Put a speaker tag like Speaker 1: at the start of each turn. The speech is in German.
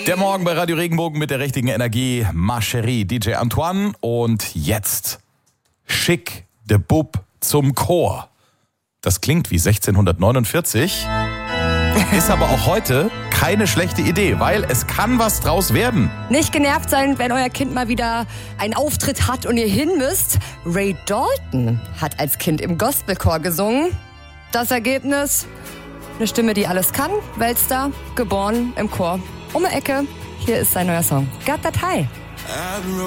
Speaker 1: Der Morgen bei Radio Regenbogen mit der richtigen Energie. Ma Chérie, DJ Antoine. Und jetzt Schick de Bub zum Chor. Das klingt wie 1649, ist aber auch heute keine schlechte Idee, weil es kann was draus werden.
Speaker 2: Nicht genervt sein, wenn euer Kind mal wieder einen Auftritt hat und ihr hin müsst. Ray Dalton hat als Kind im Gospelchor gesungen. Das Ergebnis? Eine Stimme, die alles kann. Weltstar, geboren im Chor. Um die Ecke, hier ist sein neuer Song. Got That High.